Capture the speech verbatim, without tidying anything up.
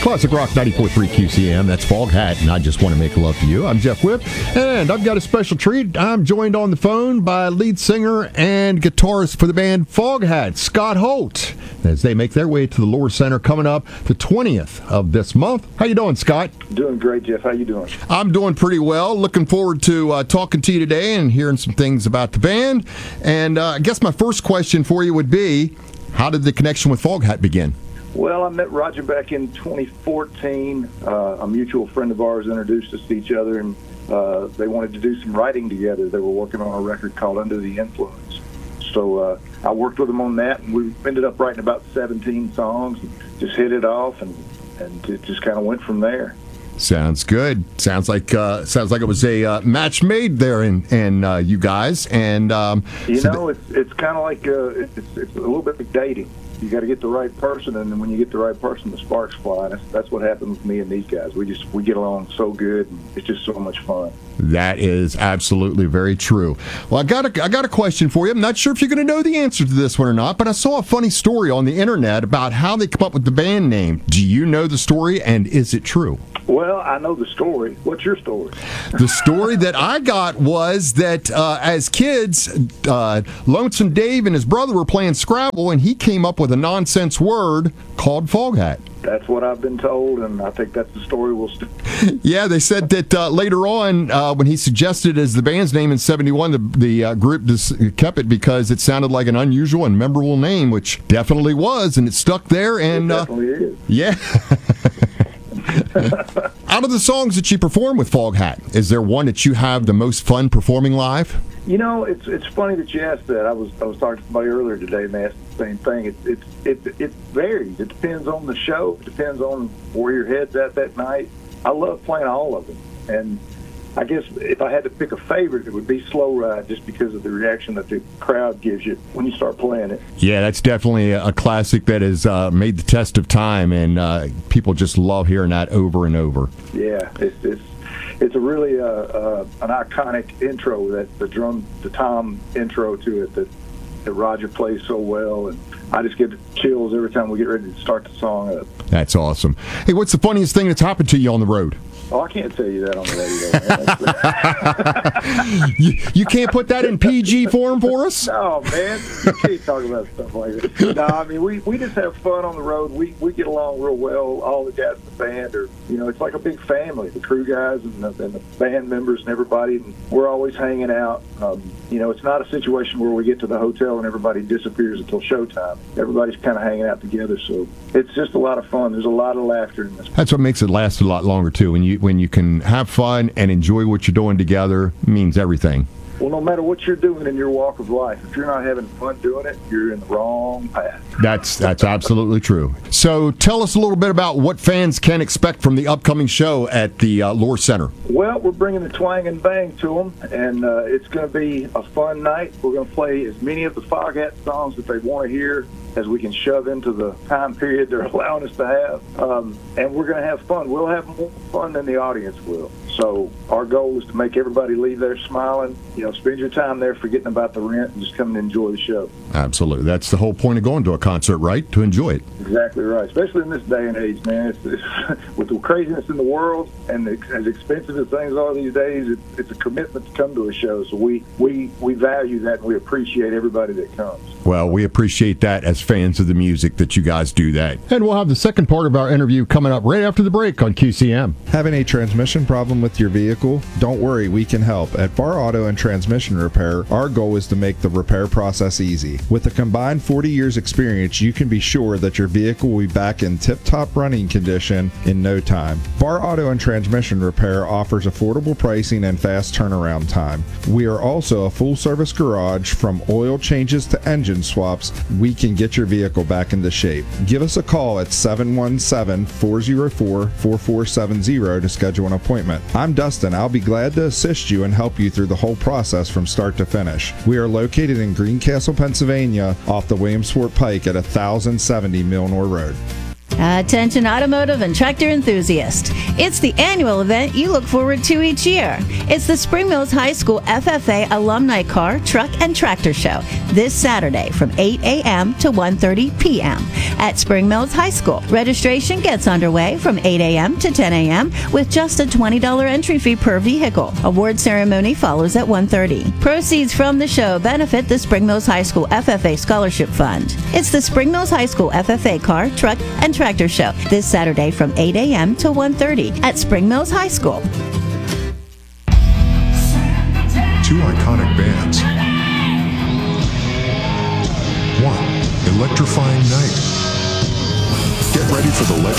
Classic Rock ninety-four point three Q C M. That's Foghat, and I Just Want to Make Love to You. I'm Jeff Whip, and I've got a special treat. I'm joined on the phone by lead singer and guitarist for the band Foghat, Scott Holt, as they make their way to the Lohr Center coming up the twentieth of this month. How you doing, Scott? Doing great, Jeff. How you doing? I'm doing pretty well. Looking forward to uh, talking to you today and hearing some things about the band. And uh, I guess my first question for you would be, how did the connection with Foghat begin? Well, I met Roger back in twenty fourteen. Uh, a mutual friend of ours introduced us to each other, and uh, they wanted to do some writing together. They were working on a record called Under the Influence. So uh, I worked with them on that, and we ended up writing about seventeen songs, and just hit it off, and, and it just kind of went from there. Sounds good. Sounds like uh, sounds like it was a uh, match made there in, in uh, you guys. And um, you so know, th- it's it's kind of like uh, it's, it's a little bit like dating. You got to get the right person, and then when you get the right person, the sparks fly. That's, that's what happened with me and these guys. We just we get along so good, and it's just so much fun. That is absolutely very true. Well, I got a, I got a question for you. I'm not sure if you're going to know the answer to this one or not, but I saw a funny story on the internet about how they come up with the band name. Do you know the story, and is it true? Well, I know the story. What's your story? The story that I got was that uh, as kids, uh, Lonesome Dave and his brother were playing Scrabble, and he came up with a nonsense word called Foghat. That's what I've been told, and I think that's the story we'll stick. Yeah, they said that uh, later on, uh, when he suggested as the band's name in seventy-one, the, the uh, group just kept it because it sounded like an unusual and memorable name, which definitely was, and it stuck there. And it definitely uh, is. Yeah. Out of the songs that you perform with Foghat, is there one that you have the most fun performing live? You know, it's it's funny that you asked that. I was I was talking to somebody earlier today, and they asked the same thing. It it it, it varies. It depends on the show. It depends on where your head's at that night. I love playing all of them, and I guess if I had to pick a favorite, it would be Slow Ride, just because of the reaction that the crowd gives you when you start playing it. Yeah, that's definitely a classic that has uh, made the test of time, and uh, people just love hearing that over and over. Yeah, it's it's, it's a really uh, uh, an iconic intro, that the drum, the tom intro to it that, that Roger plays so well, and I just get chills every time we get ready to start the song up. That's awesome. Hey, what's the funniest thing that's happened to you on the road? Oh, I can't tell you that on the radio, man. you, you can't put that in P G form for us? No, man. You can't talk about stuff like that. No, I mean, we, we just have fun on the road. We we get along real well. All the guys in the band are, you know, it's like a big family, the crew guys and the, and the band members and everybody. And we're always hanging out. Um, you know, it's not a situation where we get to the hotel and everybody disappears until showtime. Everybody's kind of hanging out together, so it's just a lot of fun. There's a lot of laughter in this. That's what makes it last a lot longer, too. When you when you can have fun and enjoy what you're doing together, means everything. Well, no matter what you're doing in your walk of life, if you're not having fun doing it, you're in the wrong path. That's that's absolutely true. So tell us a little bit about what fans can expect from the upcoming show at the uh, Lohr Center. Well, we're bringing the twang and bang to them, and uh, it's going to be a fun night. We're going to play as many of the Foghat songs that they want to hear as we can shove into the time period they're allowing us to have. Um, and we're going to have fun. We'll have more fun than the audience will. So our goal is to make everybody leave there smiling. You know, spend your time there forgetting about the rent and just come and enjoy the show. Absolutely. That's the whole point of going to a concert, right? To enjoy it. Exactly right. Especially in this day and age, man. It's, it's, with the craziness in the world and the, as expensive as things are these days, it, it's a commitment to come to a show. So we, we, we value that, and we appreciate everybody that comes. Well, we appreciate that as fans of the music that you guys do that. And we'll have the second part of our interview coming up right after the break on Q C M. Having a transmission problem with your vehicle? Don't worry, we can help. At Bar Auto and Transmission Repair, our goal is to make the repair process easy. With a combined forty years experience, you can be sure that your vehicle will be back in tip-top running condition in no time. Bar Auto and Transmission Repair offers affordable pricing and fast turnaround time. We are also a full-service garage. From oil changes to engine swaps, we can get your vehicle back into shape. Give us a call at seven one seven, four zero four, four four seven zero to schedule an appointment. I'm Dustin. I'll be glad to assist you and help you through the whole process from start to finish. We are located in Greencastle, Pennsylvania, off the Williamsport Pike at one thousand seventy Milnor Road. Attention automotive and tractor enthusiasts. It's the annual event you look forward to each year. It's the Spring Mills High School F F A Alumni Car, Truck, and Tractor Show this Saturday from eight a.m. to one thirty p.m. at Spring Mills High School. Registration gets underway from eight a.m. to ten a.m. with just a twenty dollars entry fee per vehicle. Award ceremony follows at one thirty. Proceeds from the show benefit the Spring Mills High School F F A Scholarship Fund. It's the Spring Mills High School F F A Car, Truck, and Tractor Show this Saturday from eight a.m. to one thirty at Spring Mills High School. Two iconic bands. One electrifying night. Get ready for the legend.